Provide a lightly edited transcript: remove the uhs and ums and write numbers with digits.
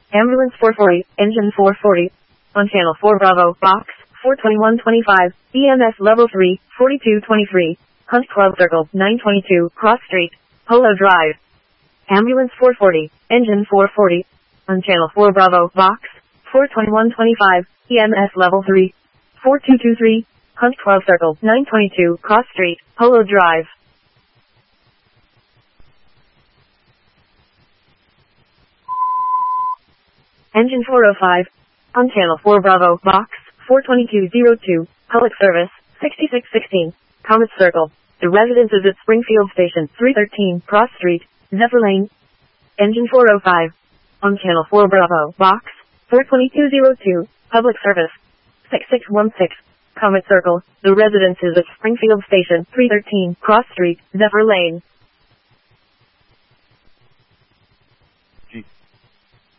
Ambulance 440, engine 440. On channel 4 Bravo, box 42125, EMS level 3, 4223. Hunt Club Circle, 922, Cross Street, Polo Drive. Ambulance 440, engine 440. On channel 4 Bravo, box 42125, EMS level 3, 4223. Hunt Club Circle, 922, Cross Street, Polo Drive. Engine 405. On channel 4 Bravo, box 42202, Public Service, 6616, Comet Circle. The residence is at Springfield Station, 313, Cross Street, Zephyr Lane. Engine 405. On channel 4 Bravo, box 42202, Public Service, 6616, Comet Circle. The residence is at Springfield Station, 313, Cross Street, Zephyr Lane.